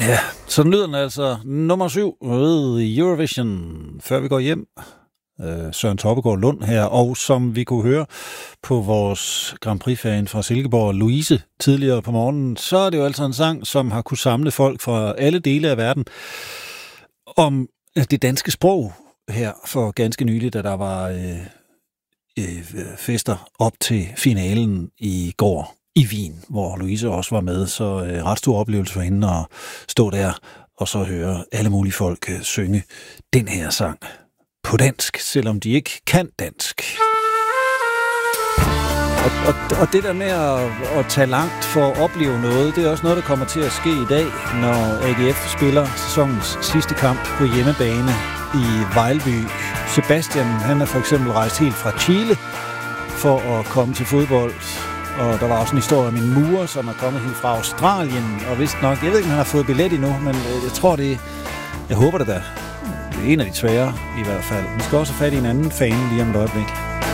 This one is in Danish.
Ja, sådan lyder den altså. Nummer 7 ved Eurovision. Før vi går hjem, Søren Toppegaard Lund her, og som vi kunne høre på vores Grand Prix-fan fra Silkeborg, Louise, tidligere på morgenen, så er det jo altså en sang, som har kunne samle folk fra alle dele af verden om det danske sprog her for ganske nyligt, da der var fester op til finalen i går i Wien, hvor Louise også var med, så ret stor oplevelse for hende at stå der og så høre alle mulige folk synge den her sang på dansk, selvom de ikke kan dansk. Og det der med at tage langt for at opleve noget, det er også noget, der kommer til at ske i dag, når AGF spiller sæsonens sidste kamp på hjemmebane i Vejlby. Sebastian, han er for eksempel rejst helt fra Chile for at komme til fodbold. Og der var også en historie om en murer, som er kommet helt fra Australien, og vist nok, jeg ved ikke, om han har fået billet endnu, men jeg håber det da. Det er en af de svære i hvert fald. Vi skal også have fat i en anden fan lige om et øjeblik.